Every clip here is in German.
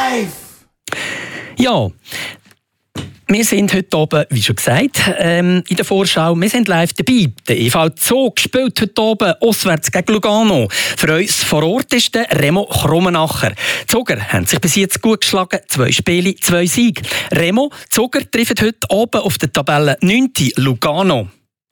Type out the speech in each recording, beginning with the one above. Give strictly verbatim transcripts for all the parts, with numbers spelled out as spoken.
live! Ja, wir sind heute oben, wie schon gesagt, ähm, in der Vorschau. Wir sind live dabei. Der E V Zug spielt heute oben auswärts gegen Lugano. Für uns vor Ort ist der Remo Krummenacher. Die Zuger haben sich bis jetzt gut geschlagen. Zwei Spiele, zwei Siege. Remo, die Zuger treffen heute oben auf der Tabelle neunten Lugano.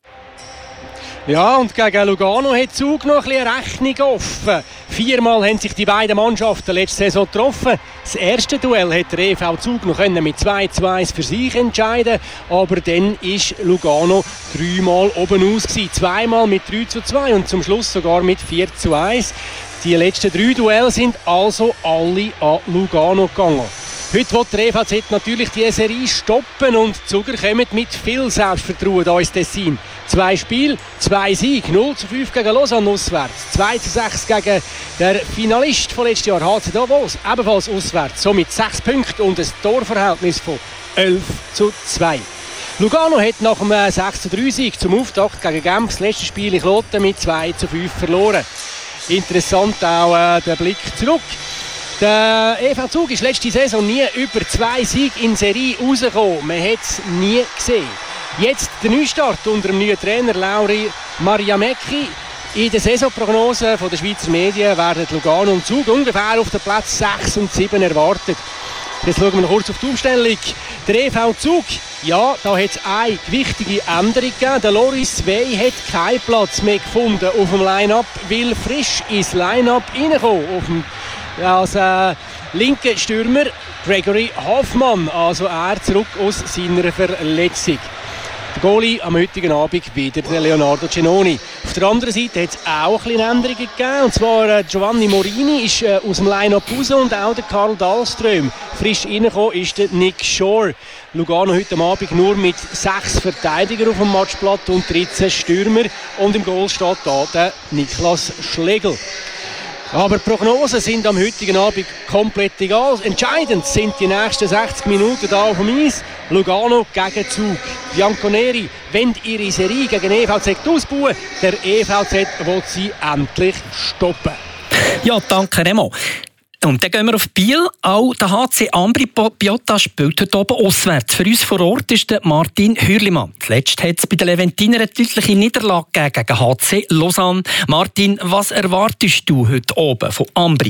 Ja, und gegen Lugano hat Zug noch ein bisschen Rechnung offen. Viermal haben sich die beiden Mannschaften letzte Saison getroffen. Das erste Duell hat der E V Zug noch mit zwei zu eins für sich entscheiden, aber dann ist Lugano dreimal oben aus gewesen. Zweimal mit drei zu zwei und zum Schluss sogar mit vier zu eins. Die letzten drei Duelle sind also alle an Lugano gegangen. Heute will der E V Z natürlich die Serie stoppen und die Zuger kommen mit viel Selbstvertrauen hier ins Tessin. Zwei Spiele, zwei Siege, null zu fünf gegen Lausanne auswärts, zwei zu sechs gegen den Finalist von letztes Jahr, H C Davos, ebenfalls auswärts, somit sechs Punkte und ein Torverhältnis von elf zu zwei. Lugano hat nach einem sechs zu drei Sieg zum Auftakt gegen Genf das letzte Spiel in Kloten mit zwei zu fünf verloren. Interessant auch äh, der Blick zurück. Der E V Zug ist letzte Saison nie über zwei Siege in Serie rausgekommen. Man hat es nie gesehen. Jetzt der Neustart unter dem neuen Trainer Lauri Mariamecki. In der Saisonprognose der Schweizer Medien werden Lugano und Zug ungefähr auf den Platz sechs und sieben erwartet. Jetzt schauen wir noch kurz auf die Aufstellung. Der E V Zug, ja, da hat es eine wichtige Änderung gegeben. Der Loris Wey hat keinen Platz mehr gefunden auf dem Line-Up, weil frisch ins Line-Up reingekommen auf dem als äh, linker Stürmer Gregory Hoffmann, also er zurück aus seiner Verletzung. Der Goalie am heutigen Abend wieder der Leonardo Cenoni. Auf der anderen Seite hat es auch ein bisschen Änderungen gegeben. Und zwar äh, Giovanni Morini ist äh, aus dem Line-Up raus und auch der Karl Dahlström. Frisch reingekommen ist der Nick Shore. Lugano heute Abend nur mit sechs Verteidigern auf dem Matchblatt und dreizehn Stürmer. Und im Goal steht da der Niklas Schlegel. Aber die Prognosen sind am heutigen Abend komplett egal. Entscheidend sind die nächsten sechzig Minuten hier auf dem Eis. Lugano gegen Zug. Bianconeri wollen ihre Serie gegen E V Z ausbauen. Der E V Z will sie endlich stoppen. Ja, danke Remo. Und dann gehen wir auf Biel. Auch der H C Ambri Piotta spielt heute oben auswärts. Für uns vor Ort ist der Martin Hürlimann. Zuletzt hat es bei den Leventiner eine deutliche Niederlage gegeben gegen H C Lausanne. Martin, was erwartest du heute oben von Ambri?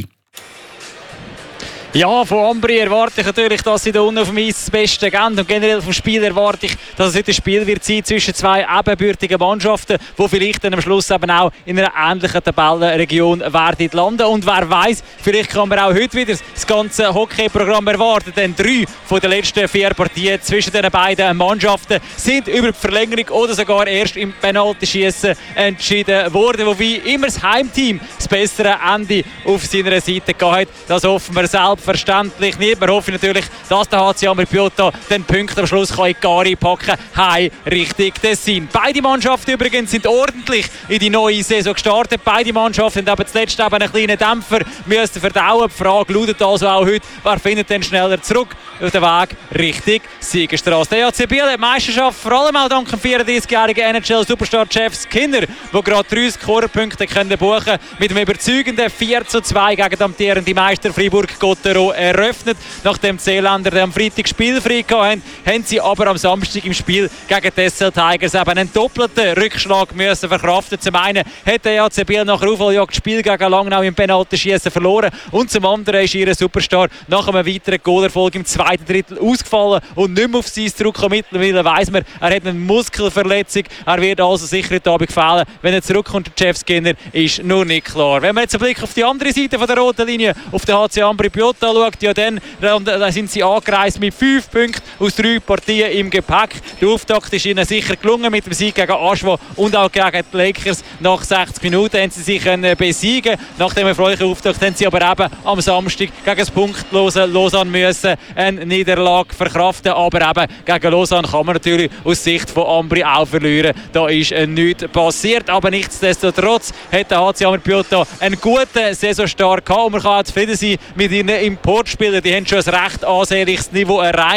Ja, von Ambri erwarte ich natürlich, dass sie da unten auf dem Eis das Beste geben. Und generell vom Spiel erwarte ich, dass es heute ein Spiel wird sein zwischen zwei ebenbürtigen Mannschaften, die vielleicht dann am Schluss eben auch in einer ähnlichen Tabellenregion werden landen. Und wer weiß, vielleicht kann man auch heute wieder das ganze Hockeyprogramm erwarten. Denn drei von den letzten vier Partien zwischen den beiden Mannschaften sind über die Verlängerung oder sogar erst im Penaltyschießen entschieden worden. Wobei immer das Heimteam das bessere Ende auf seiner Seite gehabt hat. Das hoffen wir selbst. Verständlich nicht. Wir hoffen natürlich, dass der H C Ambri Piotta den Punkt am Schluss kann in die Gare packen kann. Heim Richtung Tessin. Beide Mannschaften übrigens sind ordentlich in die neue Saison gestartet. Beide Mannschaften haben zuletzt eben einen kleinen Dämpfer müssen verdauen. Die Frage lautet also auch heute, wer findet denn schneller zurück auf den Weg Richtung Siegerstraße. Der E H C Biel hat die Meisterschaft vor allem auch dank dem vierunddreißigjährigen N H L-Superstar Jeff Skinner, der gerade drei Scorerpunkte buchen konnte, mit einem überzeugenden vier zu zwei gegen den amtierenden Meister Fribourg-Gottero eröffnet. Nachdem die Seeländer am Freitag spielfrei hatten, haben sie aber am Samstag im Spiel gegen die S L Tigers eben einen doppelten Rückschlag müssen verkraften. Zum einen hat der E H C Biel nach der Aufholjagd das Spiel gegen Langnau im Penaltyschießen verloren und zum anderen ist ihr Superstar nach einem weiteren Goalerfolg im zweiten Drittel ausgefallen und nicht mehr auf sein zurückkommen. Mittlerweile weiss man, er hat eine Muskelverletzung. Er wird also sicher heute Abend fehlen. Wenn er zurückkommt, der Jeff Skinner, ist noch nicht klar. Wenn man jetzt einen Blick auf die andere Seite von der roten Linie, auf den H C Ambri Piotta schaut, ja dann, dann sind sie angereist mit fünf Punkten aus drei Partien im Gepäck. Der Auftakt ist ihnen sicher gelungen mit dem Sieg gegen Aschwa und auch gegen die Lakers. Nach sechzig Minuten haben sie sich besiegen. Nach dem erfreulichen Auftakt haben sie aber eben am Samstag gegen das punktlose Lausanne müssen eine Niederlage verkraften. Aber eben gegen Lausanne kann man natürlich aus Sicht von Ambri auch verlieren. Da ist nichts passiert. Aber nichtsdestotrotz hat der H C Ambri Piotta einen guten Saisonstart gehabt und man kann auch zufrieden sein mit ihren Importspielern. Die haben schon ein recht ansehnliches Niveau erreicht. Der Michael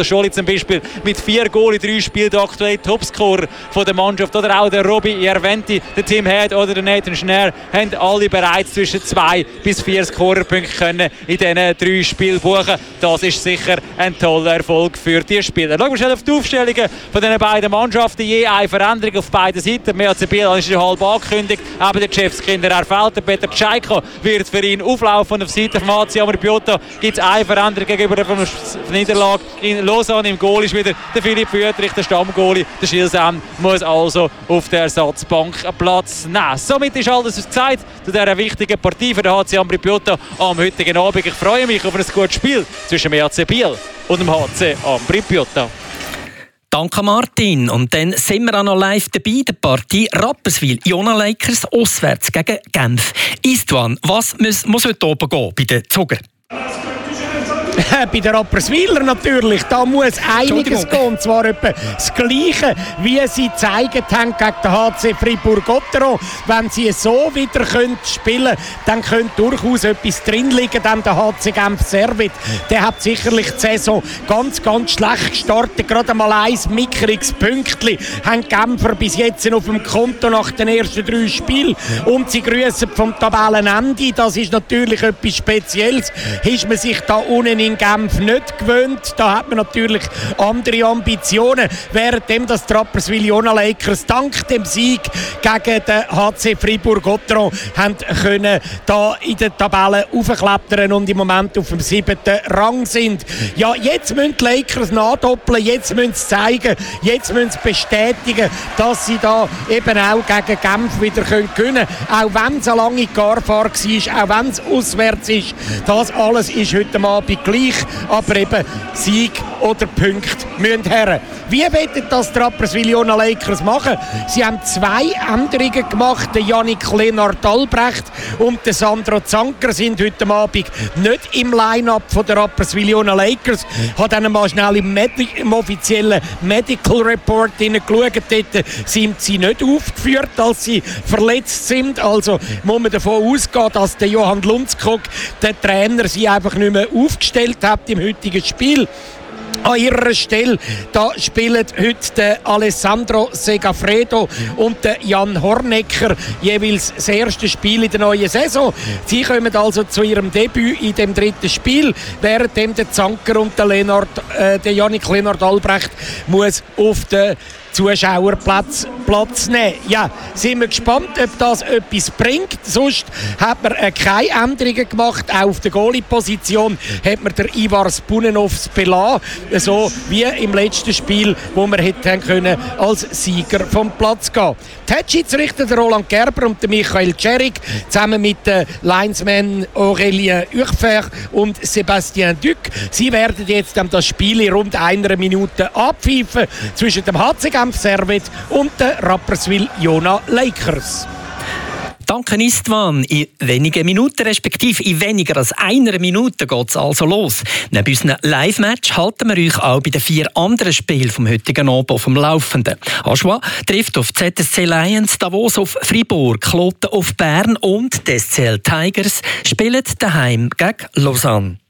Marco Scholli zum Beispiel mit vier Goal in drei Spielen der aktuelle Topscorer von der Mannschaft. Oder auch der Robbie Ierventi, der Tim Head oder der Nathan Schnär haben alle bereits zwischen zwei bis vier Scorerpunkte können in diesen drei Spielen buchen. Das ist sicher ein toller Erfolg für die Spieler. Schauen wir schnell auf die Aufstellungen von den beiden Mannschaften. Je eine Veränderung auf beiden Seiten. M H C Biel ist halb angekündigt. Eben der Chefskinder erfällt. Der Peter Tschajko wird für ihn auflaufen. Auf Seite von A C Amri Piotta gibt es eine Veränderung gegenüber der Niederlage in Lausanne. Im Goal ist wieder der Philipp Wüthrich, der Stammgoalie. Der Schilsam muss also auf der Ersatzbank Platz nehmen. Somit ist alles gesagt zu dieser wichtigen Partie für den H C Amri Piotta am heutigen Abend. Ich freue mich auf ein gutes Spiel zwischen M H C Biel und dem H C Amri Piotta. Danke Martin. Und dann sind wir auch noch live dabei, der Partie Rapperswil Jona Lakers auswärts gegen Genf. Istvan, was muss, muss heute oben gehen bei den Zuger? Bei den Rapperswiler natürlich, da muss einiges gehen, und zwar etwa das Gleiche, wie sie gezeigt haben gegen den H C Fribourg-Gotteron. Wenn sie so wieder können spielen, dann könnte durchaus etwas drin liegen. Dann der H C Genf Servet, der hat sicherlich die Saison ganz, ganz schlecht gestartet. Gerade mal ein mickriges Pünktchen haben die Genfer bis jetzt auf dem Konto nach den ersten drei Spielen. Und sie grüßen vom Tabellenende. Das ist natürlich etwas Spezielles. Ist man sich da unten in Genf nicht gewöhnt. Da hat man natürlich andere Ambitionen. Währenddem das die Rapperswil Jona Lakers dank dem Sieg gegen den H C Fribourg-Gotteron haben können da in der Tabelle aufklettern und im Moment auf dem siebten Rang sind. Ja, jetzt müssen die Lakers nachdoppeln, jetzt müssen sie zeigen, jetzt müssen sie bestätigen, dass sie da eben auch gegen Genf wieder können gewinnen können. Auch wenn es eine lange Garfahrt war, auch wenn es auswärts ist. Das alles ist heute Abend gleich, aber eben Sieg oder Punkte müssen her. Wie wollen das die Rapperswil Jona Lakers machen? Sie haben zwei Änderungen gemacht. Der Yannick Lennart-Albrecht und der Sandro Zanker sind heute Abend nicht im Line-Up der Rapperswil Jona Lakers. Ich habe dann mal schnell im, Medi- im offiziellen Medical Report hineingeschaut. Dort sind sie nicht aufgeführt, als sie verletzt sind. Also muss man davon ausgehen, dass der Johann Lundskog, der Trainer, sie einfach nicht mehr aufgestellt hat im heutigen Spiel. An ihrer Stelle da spielen heute der Alessandro Segafredo und der Jan Hornecker jeweils das erste Spiel in der neuen Saison. Sie kommen also zu ihrem Debüt in dem dritten Spiel, während der Zanker und der, Lennart, äh, der Yannick Lennart-Albrecht muss auf den Zuschauerplatz Platz nehmen. Ja, sind wir gespannt, ob das etwas bringt. Sonst hat man äh, keine Änderungen gemacht. Auch auf der Goalie-Position hat man der Ivar Spunenovs belassen, so wie im letzten Spiel, wo wir hätten können als Sieger vom Platz gehen. Die Head-Schiedsrichter der Roland Gerber und der Michael Tscherig zusammen mit den Linesmen Aurélien Urfer und Sébastien Duc. Sie werden jetzt das Spiel in rund einer Minute abpfeifen zwischen dem H C Genf Servet und den Rapperswil Jona Lakers. Danke Istvan. In wenigen Minuten, respektive in weniger als einer Minute geht es also los. Neben unserem Live-Match halten wir euch auch bei den vier anderen Spielen vom heutigen Abend vom Laufenden. Aschua trifft auf Z S C Lions, Davos auf Fribourg, Kloten auf Bern und die S C L Tigers spielen daheim gegen Lausanne.